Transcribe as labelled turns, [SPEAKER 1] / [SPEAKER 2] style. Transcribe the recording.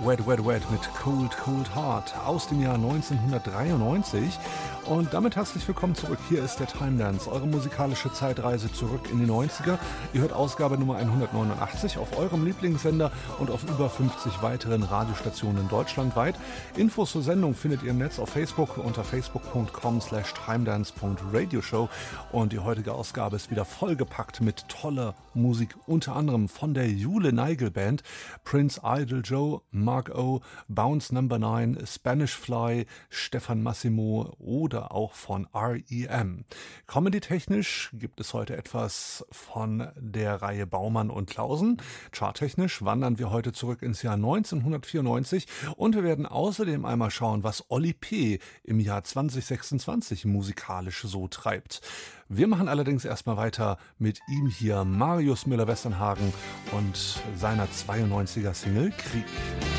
[SPEAKER 1] Wet, Wet, Wet mit Cold, Cold Heart aus dem Jahr 1993. Und damit herzlich willkommen zurück. Hier ist der Time Dance, eure musikalische Zeitreise zurück in die 90er. Ihr hört Ausgabe Nummer 189 auf eurem Lieblingssender und auf über 50 weiteren Radiostationen deutschlandweit. Infos zur Sendung findet ihr im Netz auf Facebook unter facebook.com/timedance.radioshow. Und die heutige Ausgabe ist wieder vollgepackt mit toller Musik, unter anderem von der Jule Neigel Band, Prince Idol Joe, Mark O, Bounce Number 9, Spanish Fly, Stefan Massimo oder auch von R.E.M. Comedy-technisch gibt es heute etwas von der Reihe Baumann und Klausen. Charttechnisch wandern wir heute zurück ins Jahr 1994 und wir werden außerdem einmal schauen, was Oli P. im Jahr 2026 musikalisch so treibt. Wir machen allerdings erstmal weiter mit ihm hier, Marius Müller-Westernhagen und seiner 92er Single Krieg.